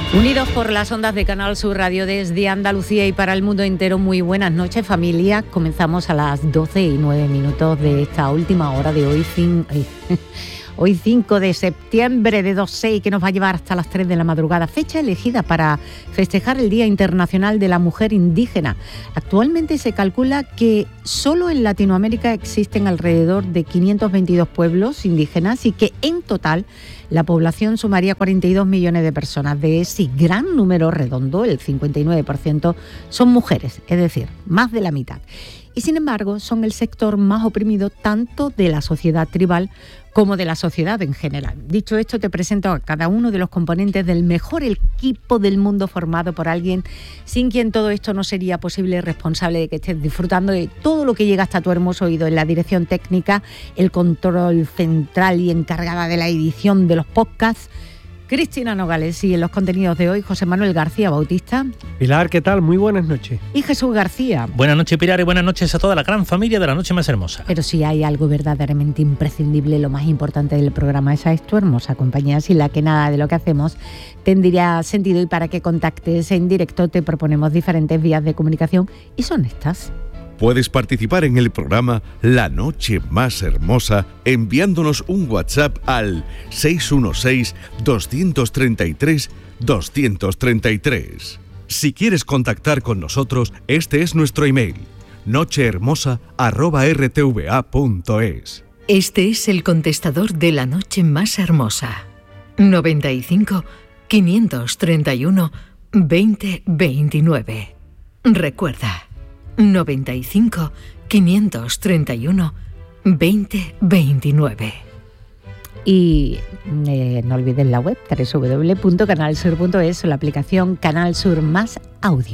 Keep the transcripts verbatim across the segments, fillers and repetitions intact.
Unidos por las ondas de Canal Sur Radio desde Andalucía y para el mundo entero, muy buenas noches, familia. Comenzamos a las doce y nueve minutos de esta última hora de hoy, fin, hoy cinco de septiembre de dos mil seis, que nos va a llevar hasta las tres de la madrugada, fecha elegida para festejar el Día Internacional de la Mujer Indígena. Actualmente se calcula que solo en Latinoamérica existen alrededor de quinientos veintidós pueblos indígenas y que en total la población sumaría cuarenta y dos millones de personas. De ese gran número redondo, el cincuenta y nueve por ciento son mujeres, es decir, más de la mitad. Y sin embargo, son el sector más oprimido tanto de la sociedad tribal como de la sociedad en general. Dicho esto, te presento a cada uno de los componentes del mejor equipo del mundo, formado por alguien sin quien todo esto no sería posible, responsable de que estés disfrutando de todo lo que llega hasta tu hermoso oído. En la dirección técnica, el control central y encargada de la edición de los podcasts, Cristina Nogales, y en los contenidos de hoy, José Manuel García Bautista. Pilar, ¿qué tal? Muy buenas noches. Y Jesús García. Buenas noches, Pilar, y buenas noches a toda la gran familia de La Noche Más Hermosa. Pero si hay algo verdaderamente imprescindible, lo más importante del programa, esa es tu hermosa compañía, sin la que nada de lo que hacemos tendría sentido. Y para que contactes en directo te proponemos diferentes vías de comunicación y son estas. Puedes participar en el programa La Noche Más Hermosa enviándonos un WhatsApp al seis uno seis, dos tres tres, dos tres tres. Si quieres contactar con nosotros, este es nuestro email: nochehermosa arroba r t v a punto es. Este es el contestador de La Noche Más Hermosa. noventa y cinco, quinientos treinta y uno, veinte veintinueve. Recuerda, noventa y cinco, quinientos treinta y uno, veinte veintinueve. Y eh, no olvides la web doble u doble u doble u punto canal sur punto es o la aplicación Canal Sur Más Audio.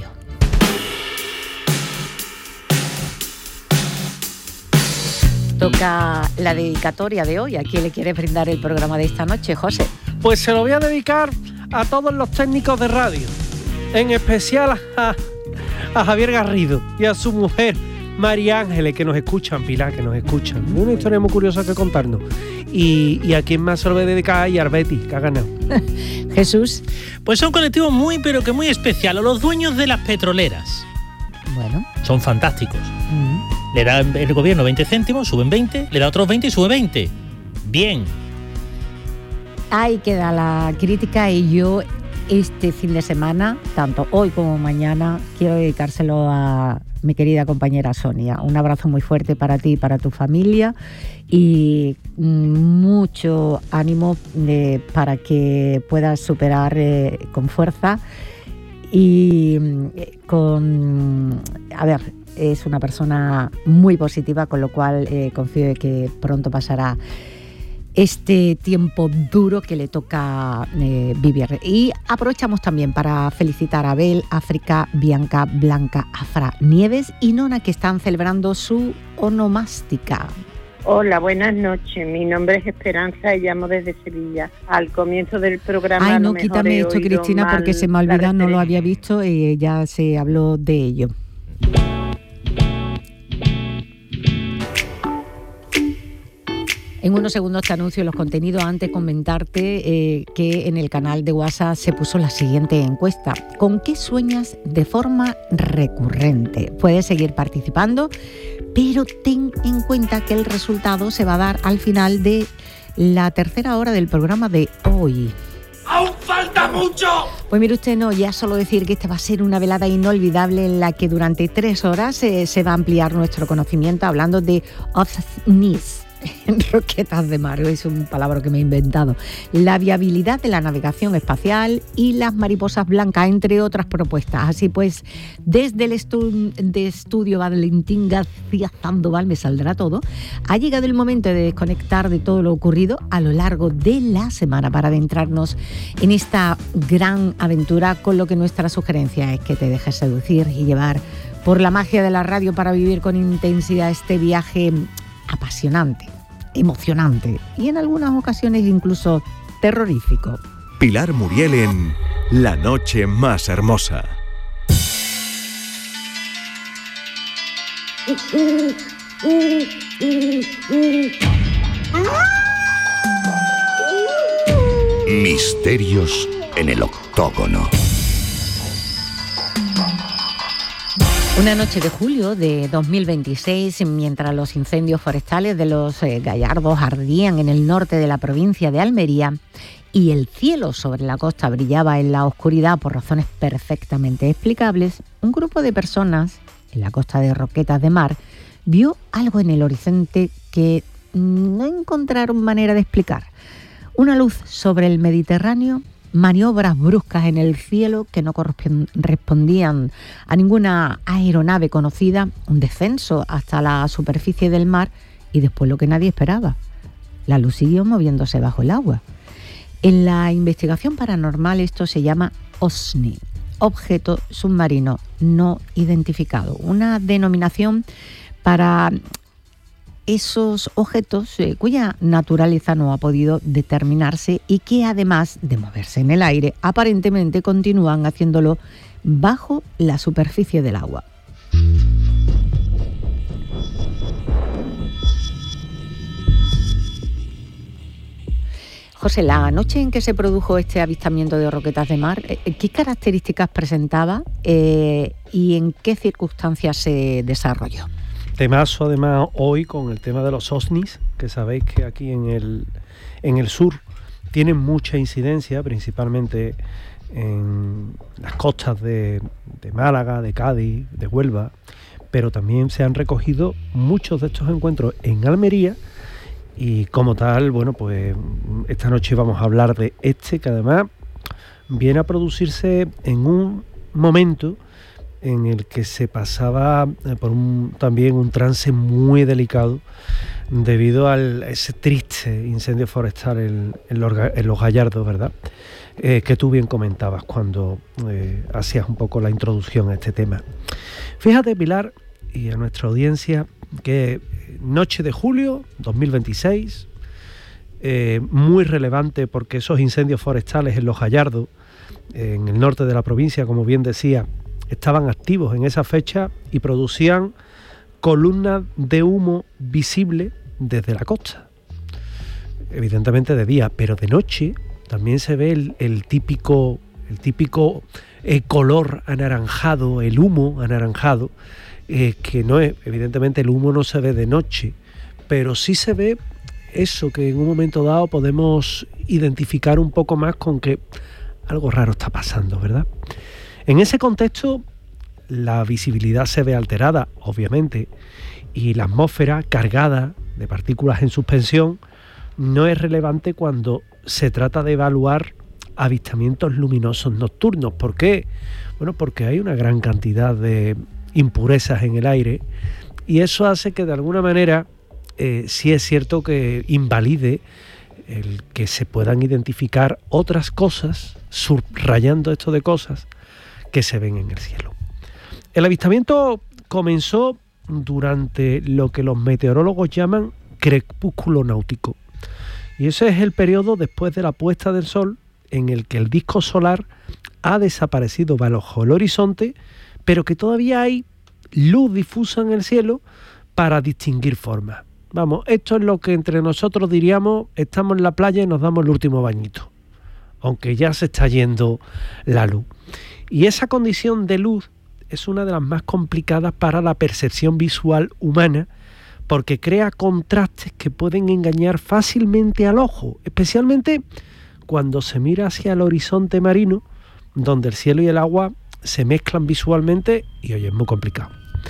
Toca la dedicatoria de hoy. ¿A quién le quieres brindar el programa de esta noche, José? Pues se lo voy a dedicar a todos los técnicos de radio, en especial a, a Javier Garrido y a su mujer María Ángeles, que nos escuchan, Pilar, que nos escuchan. Una historia muy curiosa que contarnos. Y, y a quien más se lo voy a dedicar, y a Arbeti, que ha ganado. Jesús. Pues son colectivos muy, pero que muy especiales, los dueños de las petroleras. Bueno. Son fantásticos. Mm. Le da el gobierno veinte céntimos, suben veinte, le da otros veinte y sube veinte. Bien. Ahí queda la crítica, y yo este fin de semana, tanto hoy como mañana, quiero dedicárselo a mi querida compañera Sonia. Un abrazo muy fuerte para ti y para tu familia, y mucho ánimo eh, para que puedas superar eh, con fuerza y eh, con... A ver, es una persona muy positiva, con lo cual eh, confío de que pronto pasará este tiempo duro que le toca eh, vivir. Y aprovechamos también para felicitar a Abel, África, Bianca, Blanca, Afra, Nieves y Nona, que están celebrando su onomástica. Hola, buenas noches. Mi nombre es Esperanza y llamo desde Sevilla. Al comienzo del programa... Ay, no, quítame esto, Cristina, porque se me ha olvidado, no lo había visto y ya se habló de ello. En unos segundos te anuncio los contenidos. Antes comentarte eh, que en el canal de WhatsApp se puso la siguiente encuesta: ¿con qué sueñas de forma recurrente? Puedes seguir participando, pero ten en cuenta que el resultado se va a dar al final de la tercera hora del programa de hoy. ¡Aún falta mucho! Pues mire usted, no, ya solo decir que esta va a ser una velada inolvidable en la que durante tres horas eh, se va a ampliar nuestro conocimiento hablando de ovnis. Roquetas de mar, es un palabra que me he inventado. La viabilidad de la navegación espacial y las mariposas blancas, entre otras propuestas. Así pues, desde el estu- de estudio Valentín García Sandoval, me saldrá todo. Ha llegado el momento de desconectar de todo lo ocurrido a lo largo de la semana para adentrarnos en esta gran aventura, con lo que nuestra sugerencia es que te dejes seducir y llevar por la magia de la radio para vivir con intensidad este viaje apasionante, emocionante y en algunas ocasiones incluso terrorífico. Pilar Muriel en La Noche Más Hermosa. Misterios en el octógono. Una noche de julio de dos mil veintiséis, mientras los incendios forestales de los eh, Gallardos ardían en el norte de la provincia de Almería y el cielo sobre la costa brillaba en la oscuridad por razones perfectamente explicables, un grupo de personas en la costa de Roquetas de Mar vio algo en el horizonte que no encontraron manera de explicar. Una luz sobre el Mediterráneo, maniobras bruscas en el cielo que no correspondían a ninguna aeronave conocida, un descenso hasta la superficie del mar y después lo que nadie esperaba. La luz siguió moviéndose bajo el agua. En la investigación paranormal esto se llama O S N I, objeto submarino no identificado, una denominación para esos objetos eh, cuya naturaleza no ha podido determinarse y que además de moverse en el aire, aparentemente continúan haciéndolo bajo la superficie del agua. José, la noche en que se produjo este avistamiento de Roquetas de Mar, ¿qué características presentaba eh, y en qué circunstancias se desarrolló? Temazo además hoy con el tema de los O S N Is, que sabéis que aquí en el, en el sur tienen mucha incidencia, principalmente en las costas de, de Málaga, de Cádiz, de Huelva, pero también se han recogido muchos de estos encuentros en Almería y como tal, bueno, pues esta noche vamos a hablar de este que además viene a producirse en un momento en el que se pasaba por un, también un trance muy delicado debido a ese triste incendio forestal en, en, los, en los Gallardos, ¿verdad? Eh, que tú bien comentabas cuando eh, hacías un poco la introducción a este tema. Fíjate, Pilar, y a nuestra audiencia, que noche de julio dos mil veintiséis, eh, muy relevante porque esos incendios forestales en los Gallardos, eh, en el norte de la provincia, como bien decía, estaban activos en esa fecha y producían columnas de humo visible desde la costa. Evidentemente de día, pero de noche también se ve el, el típico, el típico eh, color anaranjado, el humo anaranjado, eh, que no es, evidentemente el humo no se ve de noche, pero sí se ve eso que en un momento dado podemos identificar un poco más con que algo raro está pasando, ¿verdad? En ese contexto, la visibilidad se ve alterada, obviamente, y la atmósfera cargada de partículas en suspensión no es relevante cuando se trata de evaluar avistamientos luminosos nocturnos. ¿Por qué? Bueno, porque hay una gran cantidad de impurezas en el aire y eso hace que de alguna manera eh, sí es cierto que invalide el que se puedan identificar otras cosas, subrayando esto de cosas que se ven en el cielo. El avistamiento comenzó durante lo que los meteorólogos llaman crepúsculo náutico. Y ese es el periodo después de la puesta del sol en el que el disco solar ha desaparecido bajo el horizonte, pero que todavía hay luz difusa en el cielo para distinguir formas. Vamos, esto es lo que entre nosotros diríamos, estamos en la playa y nos damos el último bañito, aunque ya se está yendo la luz. Y esa condición de luz es una de las más complicadas para la percepción visual humana porque crea contrastes que pueden engañar fácilmente al ojo, especialmente cuando se mira hacia el horizonte marino, donde el cielo y el agua se mezclan visualmente y oye, es muy complicado.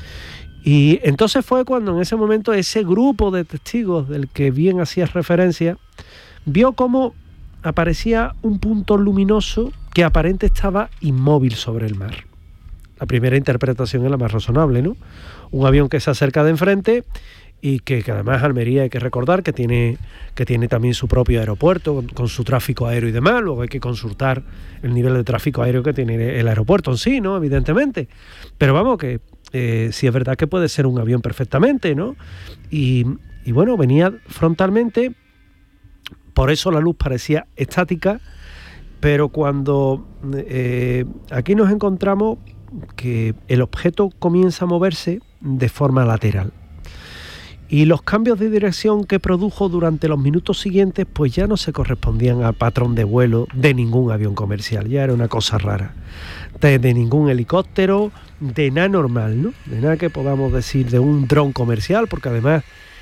Y entonces fue cuando en ese momento ese grupo de testigos del que bien hacías referencia vio cómo aparecía un punto luminoso que aparente estaba inmóvil sobre el mar. La primera interpretación es la más razonable, ¿no? Un avión que se acerca de enfrente y que, que además Almería hay que recordar que tiene, que tiene también su propio aeropuerto con, con su tráfico aéreo y demás. Luego hay que consultar el nivel de tráfico aéreo que tiene el aeropuerto en sí, ¿no? Evidentemente. Pero vamos, que eh, sí es verdad que puede ser un avión perfectamente, ¿no? Y, y bueno, venía frontalmente, por eso la luz parecía estática, pero cuando eh, aquí nos encontramos que el objeto comienza a moverse de forma lateral. Y los cambios de dirección que produjo durante los minutos siguientes pues ya no se correspondían al patrón de vuelo de ningún avión comercial, ya era una cosa rara. De, de ningún helicóptero, de nada normal, ¿no? De nada que podamos decir de un dron comercial, porque además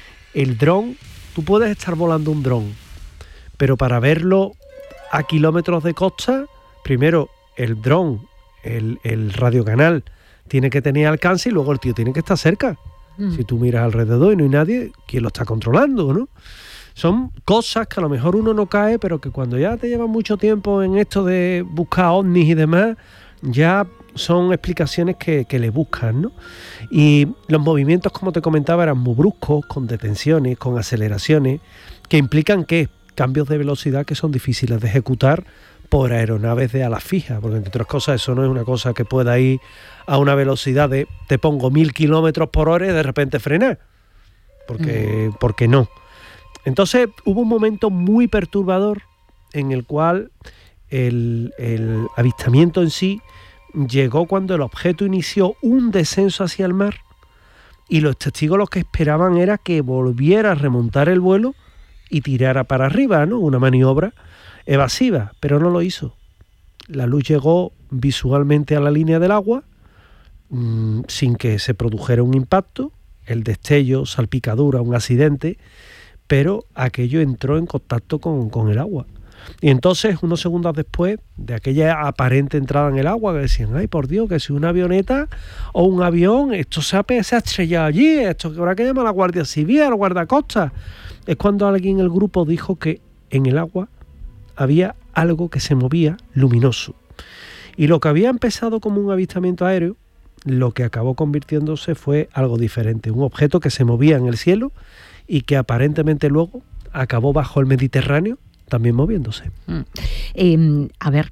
el dron, tú puedes estar volando un dron, pero para verlo a kilómetros de costa, primero el dron, el, el radiocanal, tiene que tener alcance y luego el tío tiene que estar cerca. Mm. Si tú miras alrededor y no hay nadie, ¿quién lo está controlando, no? Son cosas que a lo mejor uno no cae, pero que cuando ya te llevan mucho tiempo en esto de buscar ovnis y demás, ya son explicaciones que, que le buscan, ¿no? Y los movimientos, como te comentaba, eran muy bruscos, con detenciones, con aceleraciones, que implican que cambios de velocidad que son difíciles de ejecutar por aeronaves de ala fija, porque entre otras cosas eso no es una cosa que pueda ir a una velocidad de te pongo mil kilómetros por hora y de repente frenar, porque, mm. porque no. Entonces hubo un momento muy perturbador en el cual el, el avistamiento en sí llegó cuando el objeto inició un descenso hacia el mar y los testigos lo que esperaban era que volviera a remontar el vuelo y tirara para arriba, ¿no? Una maniobra evasiva, pero no lo hizo. La luz llegó visualmente a la línea del agua mmm, sin que se produjera un impacto, el destello, salpicadura, un accidente, pero aquello entró en contacto con, con el agua. Y entonces, unos segundos después de aquella aparente entrada en el agua, que decían, ay, por Dios, que si una avioneta o un avión, esto se ha, se ha estrellado allí, esto que habrá que llamar a la Guardia Civil, a la guardacosta. Es cuando alguien en el grupo dijo que en el agua había algo que se movía luminoso. Y lo que había empezado como un avistamiento aéreo, lo que acabó convirtiéndose fue algo diferente. Un objeto que se movía en el cielo y que aparentemente luego acabó bajo el Mediterráneo, también moviéndose. Mm. Eh, a ver,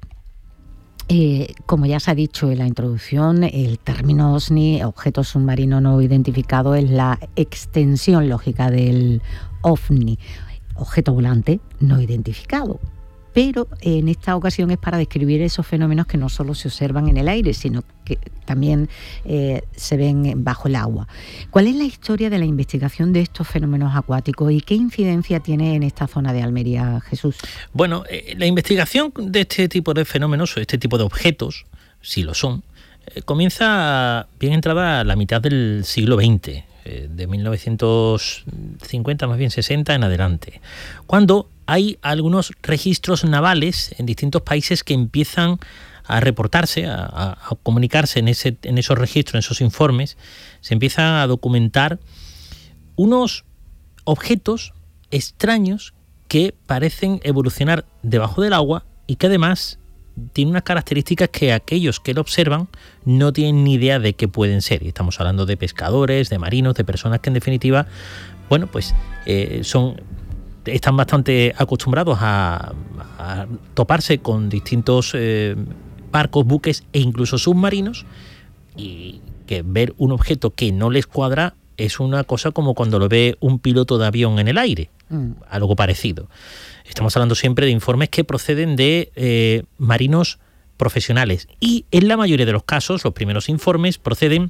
eh, como ya se ha dicho en la introducción, el término OSNI, objeto submarino no identificado, es la extensión lógica del OVNI, objeto volante no identificado. Pero en esta ocasión es para describir esos fenómenos que no solo se observan en el aire, sino que también eh, se ven bajo el agua. ¿Cuál es la historia de la investigación de estos fenómenos acuáticos y qué incidencia tiene en esta zona de Almería, Jesús? Bueno, eh, la investigación de este tipo de fenómenos o este tipo de objetos, si lo son, eh, comienza bien entrada a la mitad del siglo veinte, eh, de mil novecientos cincuenta, más bien sesenta en adelante, cuando hay algunos registros navales en distintos países que empiezan a reportarse, a, a comunicarse en, ese, en esos registros, en esos informes. Se empiezan a documentar unos objetos extraños que parecen evolucionar debajo del agua y que además tienen unas características que aquellos que lo observan no tienen ni idea de qué pueden ser. Y estamos hablando de pescadores, de marinos, de personas que en definitiva, bueno, pues eh, son... están bastante acostumbrados a, a toparse con distintos eh, barcos, buques e incluso submarinos, y que ver un objeto que no les cuadra es una cosa como cuando lo ve un piloto de avión en el aire, mm. algo parecido. Estamos hablando siempre de informes que proceden de eh, marinos profesionales y en la mayoría de los casos los primeros informes proceden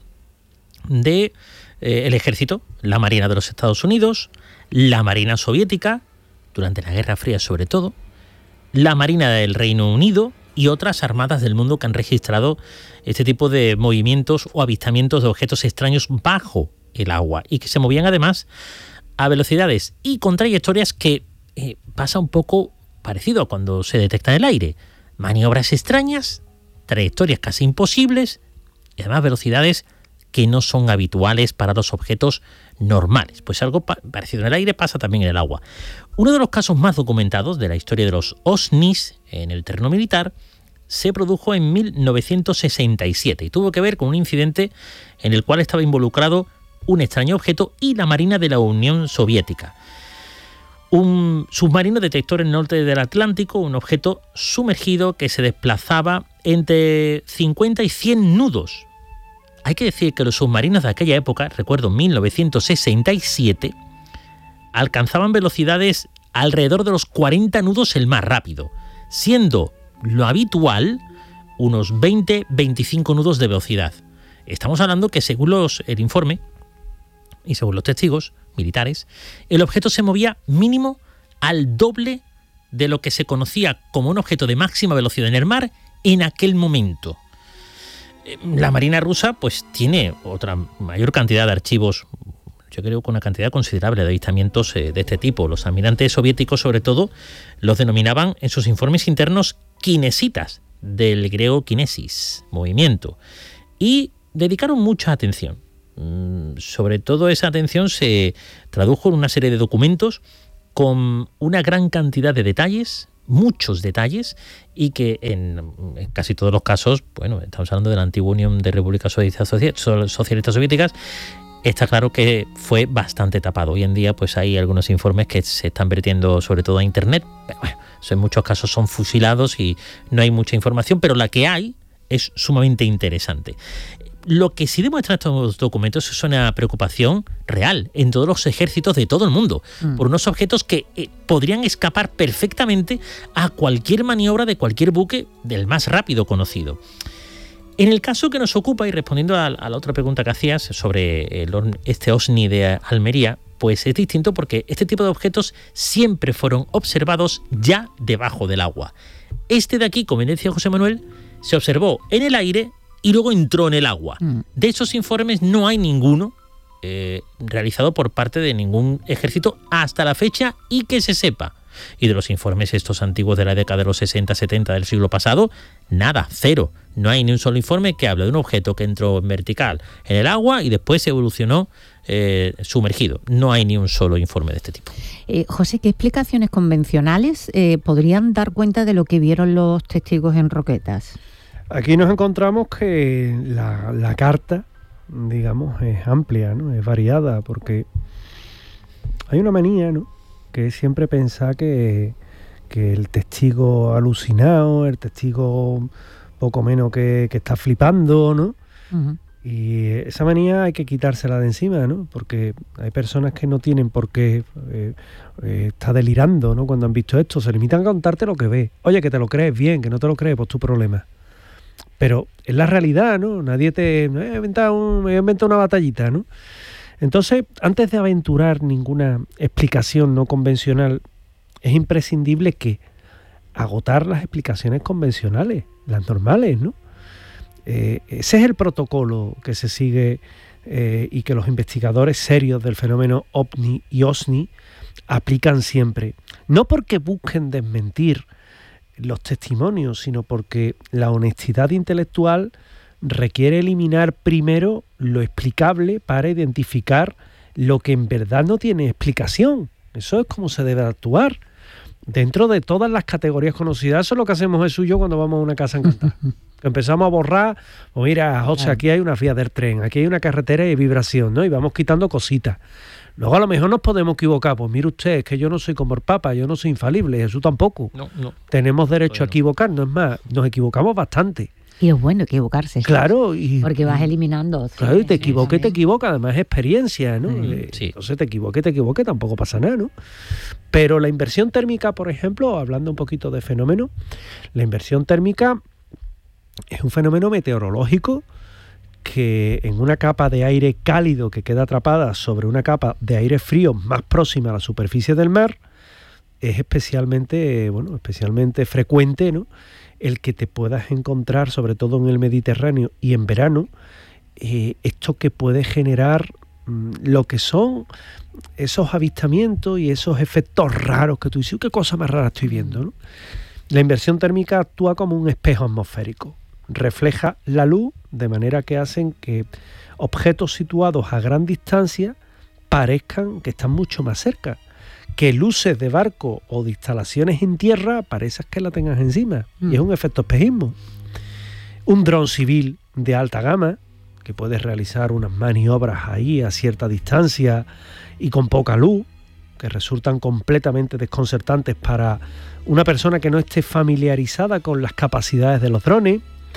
de eh, el ejército, la Marina de los Estados Unidos, la Marina soviética, durante la Guerra Fría sobre todo, la Marina del Reino Unido y otras armadas del mundo que han registrado este tipo de movimientos o avistamientos de objetos extraños bajo el agua y que se movían además a velocidades y con trayectorias que eh, pasa un poco parecido a cuando se detecta en el aire. Maniobras extrañas, trayectorias casi imposibles y además velocidades que no son habituales para los objetos normales. Pues algo pa- parecido en el aire pasa también en el agua. Uno de los casos más documentados de la historia de los OSNIs en el terreno militar se produjo en mil novecientos sesenta y siete y tuvo que ver con un incidente en el cual estaba involucrado un extraño objeto y la Marina de la Unión Soviética. Un submarino detectó en el norte del Atlántico un objeto sumergido que se desplazaba entre cincuenta y cien nudos. Hay que decir que los submarinos de aquella época, recuerdo mil novecientos sesenta y siete, alcanzaban velocidades alrededor de los cuarenta nudos el más rápido, siendo lo habitual unos veinte a veinticinco nudos de velocidad. Estamos hablando que según los, el informe, y según los testigos militares, el objeto se movía mínimo al doble de lo que se conocía como un objeto de máxima velocidad en el mar en aquel momento. La Marina rusa pues tiene otra mayor cantidad de archivos, yo creo que una cantidad considerable de avistamientos eh, de este tipo. Los almirantes soviéticos, sobre todo, los denominaban en sus informes internos kinesitas, del griego kinesis, movimiento, y dedicaron mucha atención. Mm, sobre todo esa atención se tradujo en una serie de documentos con una gran cantidad de detalles, muchos detalles, y que en, en casi todos los casos, bueno, estamos hablando de la antigua Unión de Repúblicas Socialistas Soviéticas, está claro que fue bastante tapado. Hoy en día pues hay algunos informes que se están vertiendo sobre todo a internet, pero bueno, en muchos casos son fusilados y no hay mucha información, pero la que hay es sumamente interesante. Lo que sí demuestran estos documentos es una preocupación real en todos los ejércitos de todo el mundo mm. por unos objetos que eh, podrían escapar perfectamente a cualquier maniobra de cualquier buque del más rápido conocido. En el caso que nos ocupa, y respondiendo a, a la otra pregunta que hacías sobre el, este OVNI de Almería, pues es distinto porque este tipo de objetos siempre fueron observados ya debajo del agua. Este de aquí, como decía José Manuel, se observó en el aire y luego entró en el agua. Mm. De esos informes no hay ninguno eh, realizado por parte de ningún ejército hasta la fecha y que se sepa. Y de los informes estos antiguos de la década de los sesenta setenta del siglo pasado, nada, cero. No hay ni un solo informe que hable de un objeto que entró en vertical en el agua y después evolucionó eh, sumergido. No hay ni un solo informe de este tipo. Eh, José, ¿qué explicaciones convencionales eh, podrían dar cuenta de lo que vieron los testigos en Roquetas? Aquí nos encontramos que la, la carta, digamos, es amplia, ¿no? Es variada, porque hay una manía, ¿no?, que es siempre pensar que, que el testigo alucinado, el testigo poco menos que, que está flipando, ¿no? Uh-huh. Y esa manía hay que quitársela de encima, ¿no? Porque hay personas que no tienen por qué eh, eh, estar delirando, ¿no? Cuando han visto esto, se limitan a contarte lo que ves. Oye, que te lo crees bien, que no te lo crees, pues tu problema. Pero es la realidad, ¿no? Nadie te... Me he inventado, un, me he inventado una batallita, ¿no? Entonces, antes de aventurar ninguna explicación no convencional, es imprescindible que agotar las explicaciones convencionales, las normales, ¿no? Eh, ese es el protocolo que se sigue eh, y que los investigadores serios del fenómeno OVNI y OSNI aplican siempre. No porque busquen desmentir los testimonios, sino porque la honestidad intelectual requiere eliminar primero lo explicable para identificar lo que en verdad no tiene explicación. Eso es como se debe actuar. Dentro de todas las categorías conocidas, eso es lo que hacemos Jesús y yo cuando vamos a una casa encantada. Empezamos a borrar, o mira, José, aquí hay una vía del tren, aquí hay una carretera de vibración, ¿no? Y vamos quitando cositas. Luego a lo mejor nos podemos equivocar. Pues mire usted, es que yo no soy como el Papa, yo no soy infalible, Jesús tampoco. No, no. Tenemos derecho bueno. a equivocarnos, es más, nos equivocamos bastante. Y es bueno equivocarse. Claro. Y, porque vas eliminando. Claro, y te equivoques, te equivocas, además es experiencia, ¿no? Sí. Eh, sí. Entonces te equivoques, te equivoques, tampoco pasa nada, ¿no? Pero la inversión térmica, por ejemplo, hablando un poquito de fenómeno, la inversión térmica es un fenómeno meteorológico que en una capa de aire cálido que queda atrapada sobre una capa de aire frío más próxima a la superficie del mar, es especialmente, bueno, especialmente frecuente, ¿no?, el que te puedas encontrar, sobre todo en el Mediterráneo y en verano, eh, esto que puede generar mmm, lo que son esos avistamientos y esos efectos raros que tú dices, ¿qué cosa más rara estoy viendo?, ¿no? La inversión térmica actúa como un espejo atmosférico. Refleja la luz de manera que hacen que objetos situados a gran distancia parezcan que están mucho más cerca, que luces de barco o de instalaciones en tierra parezcan que la tengas encima, mm. y es un efecto espejismo. Un dron civil de alta gama que puede realizar unas maniobras ahí a cierta distancia y con poca luz, que resultan completamente desconcertantes para una persona que no esté familiarizada con las capacidades de los drones.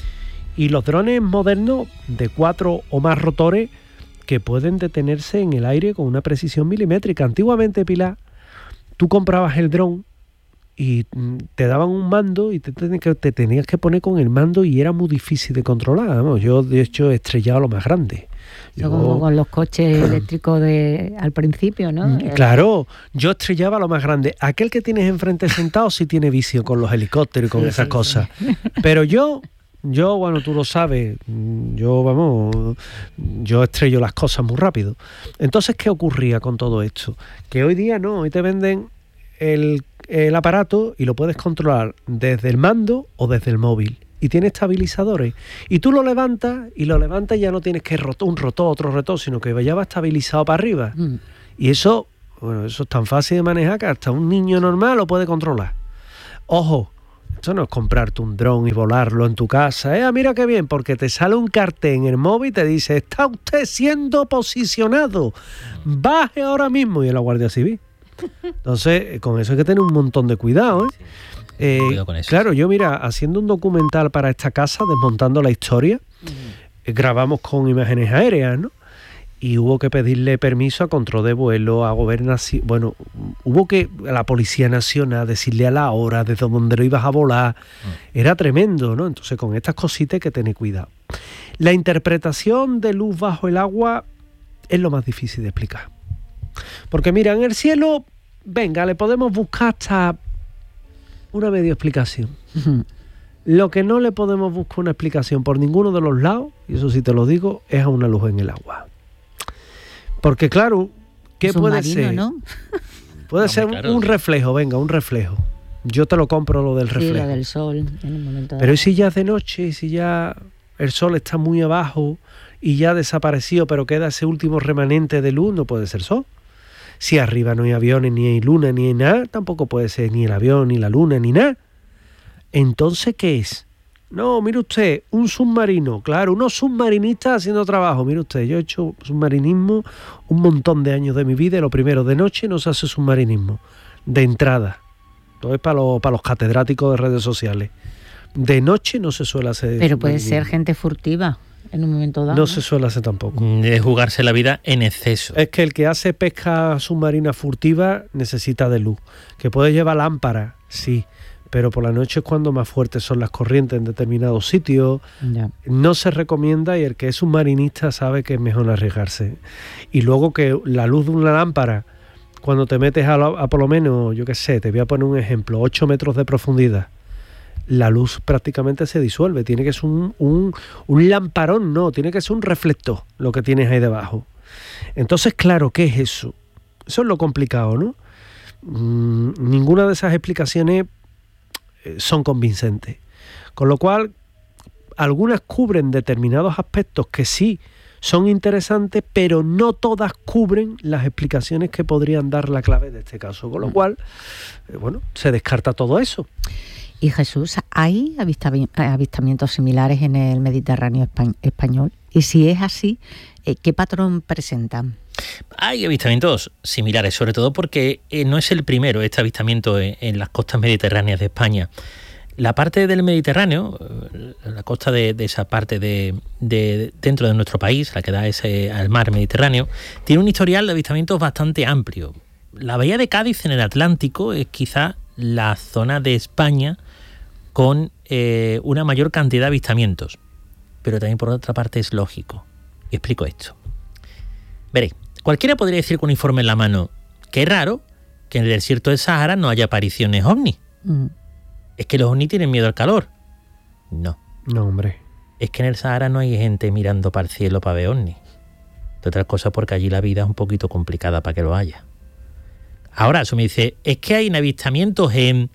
Y los drones modernos de cuatro o más rotores que pueden detenerse en el aire con una precisión milimétrica. Antiguamente, Pilar, tú comprabas el dron y te daban un mando y te, te, te tenías que poner con el mando y era muy difícil de controlar. Vamos, yo, de hecho, he estrellado lo más grande. Yo, como con los coches eléctricos de al principio, ¿no? Claro, yo estrellaba lo más grande. Aquel que tienes enfrente sentado sí tiene vicio con los helicópteros y con sí, esas sí, cosas. Sí. Pero yo, yo, bueno, tú lo sabes, yo, vamos, yo estrello las cosas muy rápido. Entonces, ¿qué ocurría con todo esto? Que hoy día no, hoy te venden el, el aparato y lo puedes controlar desde el mando o desde el móvil. Y tiene estabilizadores. Y tú lo levantas y lo levantas y ya no tienes que rotar un rotor, otro rotor, sino que ya va estabilizado para arriba. Mm. Y eso, bueno, eso es tan fácil de manejar que hasta un niño normal lo puede controlar. Ojo, esto no es comprarte un dron y volarlo en tu casa. Eh, mira qué bien, porque te sale un cartel en el móvil y te dice, está usted siendo posicionado. Baje ahora mismo. Y es la Guardia Civil. Entonces, con eso hay que tener un montón de cuidado, ¿eh? Eh, con eso, claro, sí. Yo mira, haciendo un documental para esta casa, desmontando la historia, uh-huh. eh, grabamos con imágenes aéreas, ¿no? Y hubo que pedirle permiso a control de vuelo, a gobernación, bueno, hubo que a la Policía Nacional decirle a la hora desde donde lo ibas a volar, uh-huh. Era tremendo, ¿no? Entonces con estas cositas hay que tener cuidado. La interpretación de luz bajo el agua es lo más difícil de explicar. Porque mira, en el cielo, venga, le podemos buscar hasta una media explicación. Uh-huh. Lo que no le podemos buscar una explicación por ninguno de los lados, y eso sí te lo digo, es a una luz en el agua. Porque claro, ¿qué puede ser? ¿No? Puede no, ser claro, un sí. reflejo, venga, un reflejo. Yo te lo compro lo del reflejo. Sí, lo del sol en un momento. Pero ¿y si ya es de noche? ¿Y si ya el sol está muy abajo y ya ha desaparecido, pero queda ese último remanente de luz? No puede ser sol. Si arriba no hay aviones, ni hay luna, ni hay nada, tampoco puede ser ni el avión, ni la luna, ni nada. Entonces, ¿qué es? No, mire usted, un submarino. Claro, unos submarinistas haciendo trabajo. Mire usted, yo he hecho submarinismo un montón de años de mi vida y lo primero, de noche no se hace submarinismo. De entrada. Todo es para los, para los catedráticos de redes sociales. De noche no se suele hacer. Pero puede ser gente furtiva. En un momento dado, no, ¿no? se suele hacer tampoco. De jugarse la vida en exceso. Es que el que hace pesca submarina furtiva necesita de luz. Que puede llevar lámpara, sí, pero por la noche es cuando más fuertes son las corrientes en determinados sitios. Ya. No se recomienda y el que es submarinista sabe que es mejor no arriesgarse. Y luego que la luz de una lámpara, cuando te metes a, la, a por lo menos, yo qué sé, te voy a poner un ejemplo, ocho metros de profundidad, la luz prácticamente se disuelve. Tiene que ser un, un, un lamparón, no, tiene que ser un reflector lo que tienes ahí debajo. Entonces, claro, ¿qué es eso? Eso es lo complicado, ¿no? Mm, ninguna de esas explicaciones eh, son convincentes. Con lo cual, algunas cubren determinados aspectos que sí son interesantes, pero no todas cubren las explicaciones que podrían dar la clave de este caso. Con lo cual, eh, bueno, se descarta todo eso. Y Jesús, ¿hay avistamientos similares en el Mediterráneo español? Y si es así, ¿qué patrón presentan? Hay avistamientos similares, sobre todo porque no es el primero este avistamiento en las costas mediterráneas de España. La parte del Mediterráneo, la costa de, de esa parte de, de dentro de nuestro país, la que da ese al mar Mediterráneo, tiene un historial de avistamientos bastante amplio. La bahía de Cádiz en el Atlántico es quizá la zona de España con eh, una mayor cantidad de avistamientos. Pero también por otra parte es lógico. Y explico esto. Veréis, cualquiera podría decir con un informe en la mano que es raro que en el desierto del Sahara no haya apariciones ovni. Mm. Es que los ovnis tienen miedo al calor. No. No, hombre. Es que en el Sahara no hay gente mirando para el cielo para ver ovnis. De otras cosas porque allí la vida es un poquito complicada para que lo haya. Ahora, eso me dice, es que hay avistamientos en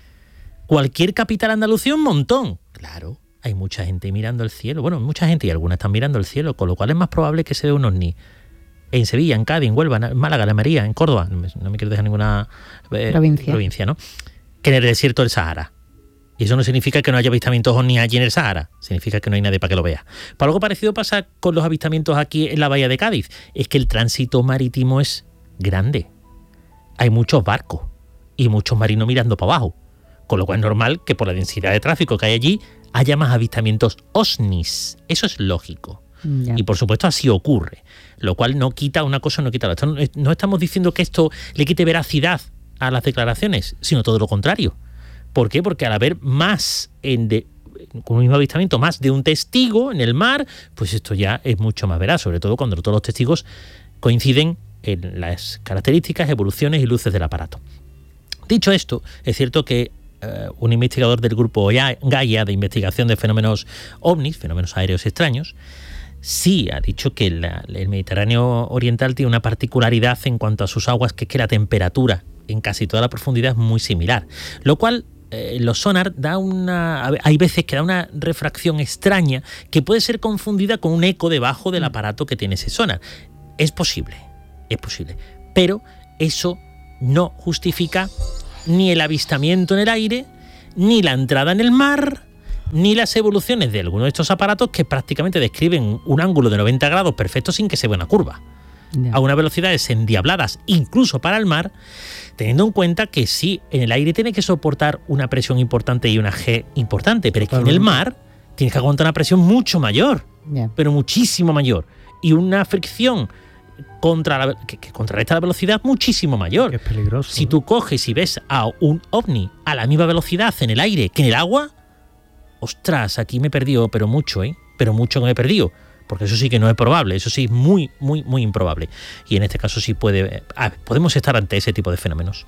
cualquier capital andalucía, un montón. Claro, hay mucha gente mirando el cielo. Bueno, mucha gente y algunas están mirando el cielo, con lo cual es más probable que se vea un ovni en Sevilla, en Cádiz, en Huelva, en Málaga, en Almería, en Córdoba, no me, no me quiero dejar ninguna eh, provincia. provincia, ¿no? Que en el desierto del Sahara. Y eso no significa que no haya avistamientos ovni allí en el Sahara, significa que no hay nadie para que lo vea. Para algo parecido pasa con los avistamientos aquí en la bahía de Cádiz, es que el tránsito marítimo es grande. Hay muchos barcos y muchos marinos mirando para abajo, con lo cual es normal que por la densidad de tráfico que hay allí haya más avistamientos ovnis. Eso es lógico. Ya. Y por supuesto así ocurre, lo cual no quita una cosa, no quita la otra. No estamos diciendo que esto le quite veracidad a las declaraciones, sino todo lo contrario. ¿Por qué? Porque al haber más en de, con un mismo avistamiento, más de un testigo en el mar, pues esto ya es mucho más veraz, sobre todo cuando todos los testigos coinciden en las características, evoluciones y luces del aparato. Dicho esto, es cierto que uh, un investigador del grupo Gaia de investigación de fenómenos ovnis, fenómenos aéreos extraños, sí ha dicho que la, el Mediterráneo oriental tiene una particularidad en cuanto a sus aguas, que es que la temperatura en casi toda la profundidad es muy similar, lo cual eh, los sonar da una, hay veces que da una refracción extraña que puede ser confundida con un eco debajo del aparato que tiene ese sonar. Es posible, es posible, pero eso no justifica ni el avistamiento en el aire, ni la entrada en el mar, ni las evoluciones de algunos de estos aparatos que prácticamente describen un ángulo de noventa grados perfecto sin que se vea una curva. Yeah. A unas velocidades endiabladas, incluso para el mar, teniendo en cuenta que sí, en el aire tiene que soportar una presión importante y una G importante, pero es que en el mar tienes que aguantar una presión mucho mayor, yeah. pero muchísimo mayor, y una fricción contra la, que, que contrarresta la velocidad muchísimo mayor. Es peligroso. Si tú coges y ves a un ovni a la misma velocidad en el aire que en el agua, ostras, aquí me he perdido, pero mucho, ¿eh? Pero mucho que me he perdido. Porque eso sí que no es probable, eso sí es muy, muy, muy improbable. Y en este caso sí puede, ah, podemos estar ante ese tipo de fenómenos.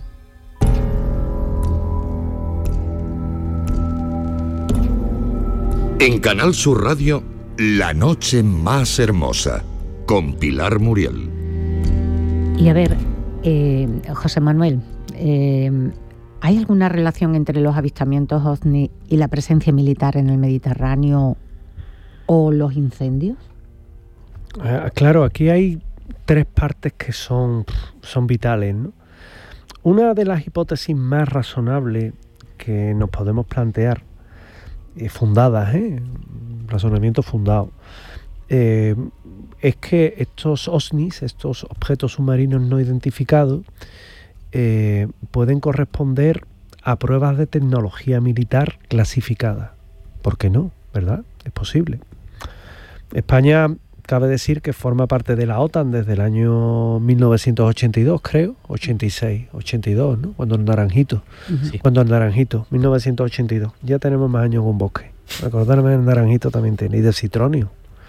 En Canal Sur Radio, La Noche Más Hermosa, con Pilar Muriel. Y a ver, eh, José Manuel, eh, ¿hay alguna relación entre los avistamientos ovni y la presencia militar en el Mediterráneo o los incendios? Eh, claro, aquí hay tres partes que son, son vitales, ¿no? Una de las hipótesis más razonables que nos podemos plantear, eh, fundadas, ¿eh? razonamiento fundado, eh, es que estos ovnis, estos objetos submarinos no identificados, eh, pueden corresponder a pruebas de tecnología militar clasificada. ¿Por qué no? ¿Verdad? Es posible. España, cabe decir que forma parte de la OTAN desde el año mil novecientos ochenta y dos, creo, ochenta y seis, ochenta y dos, ¿no? Cuando el Naranjito, Sí. cuando el Naranjito, mil novecientos ochenta y dos. Ya tenemos más años con bosque. Acordarme del Naranjito también tiene, y de Citronio.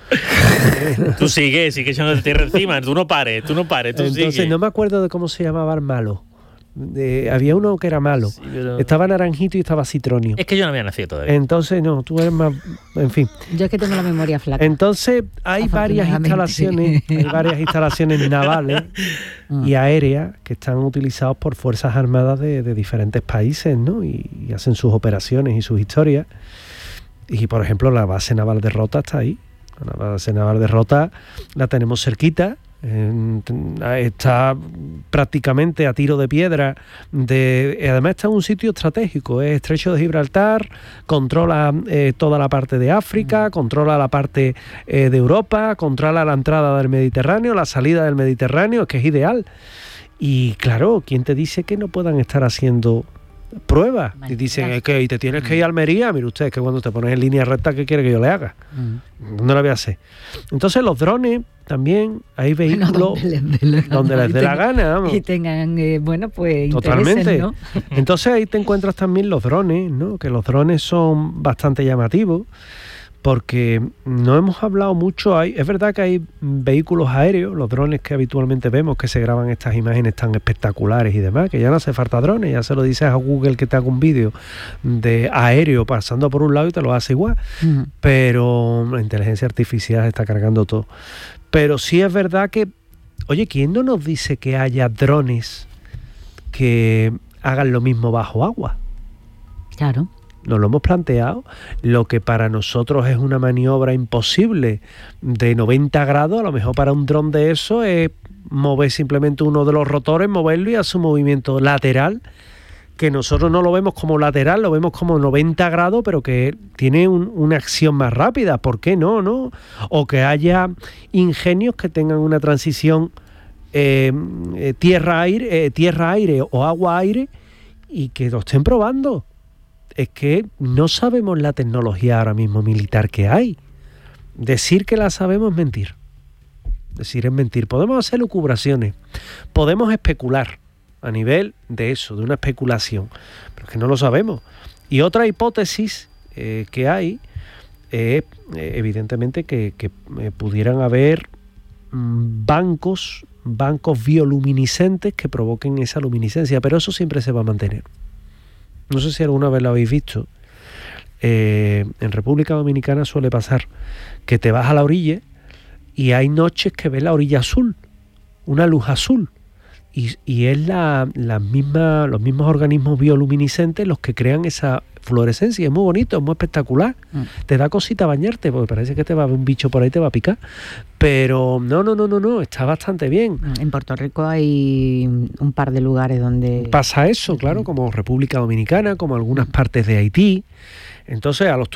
Tú sigue, sigue echando tierra encima, tú no pares, tú no pares, tú Entonces sigue. no me acuerdo de cómo se llamaba el malo. De, había uno que era malo. Sí, pero... Estaba Naranjito y estaba Citronio. Es que yo no había nacido todavía. Entonces, no, tú eres más... En fin. Yo es que tengo la memoria flaca. Entonces, hay varias instalaciones, hay varias instalaciones navales y aéreas que están utilizadas por fuerzas armadas de, de diferentes países, ¿no? Y, y hacen sus operaciones y sus historias. Y, por ejemplo, la base naval de Rota está ahí. La base naval de Rota la tenemos cerquita. Eh, está prácticamente a tiro de piedra de, además está en un sitio estratégico, es Estrecho de Gibraltar, controla eh, toda la parte de África, controla la parte eh, de Europa, controla la entrada del Mediterráneo, la salida del Mediterráneo, es que es ideal. Y claro, ¿quién te dice que no puedan estar haciendo pruebas? Y dicen, es que y te tienes que ir a Almería. Mire usted, es que cuando te pones en línea recta, ¿qué quiere que yo le haga? Mm. No la voy a hacer. Entonces los drones también, hay vehículos bueno, donde les dé la gana, donde les dé la gana, vamos. Y tengan, eh, bueno, pues totalmente, ¿no? Entonces ahí te encuentras también los drones, ¿no? Que los drones son bastante llamativos, porque no hemos hablado mucho. Hay, es verdad que hay vehículos aéreos, los drones que habitualmente vemos, que se graban estas imágenes tan espectaculares y demás, que ya no hace falta drones, ya se lo dices a Google que te haga un vídeo de aéreo pasando por un lado y te lo hace igual. Uh-huh. Pero la inteligencia artificial está cargando todo. Pero sí es verdad que, oye, ¿quién no nos dice que haya drones que hagan lo mismo bajo agua? Claro. Nos lo hemos planteado. Lo que para nosotros es una maniobra imposible de noventa grados, a lo mejor para un dron de eso es mover simplemente uno de los rotores, moverlo y hacer su movimiento lateral, que nosotros no lo vemos como lateral, lo vemos como noventa grados, pero que tiene un, una acción más rápida. ¿Por qué no? ¿no? O que haya ingenios que tengan una transición eh, eh, tierra-aire, eh, tierra-aire o agua-aire y que lo estén probando. Es que no sabemos la tecnología ahora mismo militar que hay. Decir que la sabemos es mentir. Decir es mentir. Podemos hacer lucubraciones, podemos especular a nivel de eso, de una especulación, pero es que no lo sabemos. Y otra hipótesis eh, que hay es eh, evidentemente que, que eh, pudieran haber mm, bancos, bancos bioluminiscentes que provoquen esa luminiscencia, pero eso siempre se va a mantener. No sé si alguna vez lo habéis visto. Eh, en República Dominicana suele pasar que te vas a la orilla y hay noches que ves la orilla azul, una luz azul, y, y es la, la misma, los mismos organismos bioluminiscentes los que crean esa fluorescencia. Es muy bonito, es muy espectacular. Mm. Te da cosita bañarte porque parece que te va a ver un bicho por ahí, te va a picar, pero no, no, no, no, no, está bastante bien. En Puerto Rico hay un par de lugares donde pasa eso, claro, como República Dominicana, como algunas partes de Haití. Entonces a los